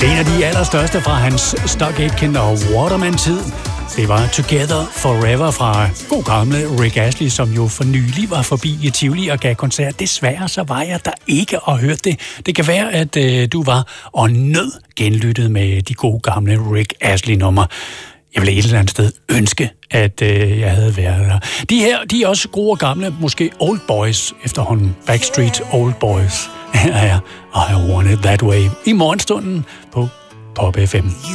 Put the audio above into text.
Det er en af de allerstørste fra hans Stargate-kendte og Waterman-tid. Det var Together Forever fra god gamle Rick Astley, som jo for nylig var forbi i Tivoli og gav koncert. Desværre så var jeg der ikke og hørte det. Det kan være, at du var og nød genlyttet med de gode gamle Rick Astley-numre. Jeg ville et eller andet sted ønske, at jeg havde været der. De her, de er også gode og gamle, måske Old Boys efterhånden. Backstreet Old Boys. Her er I Want It That Way i morgenstunden på Pop FM.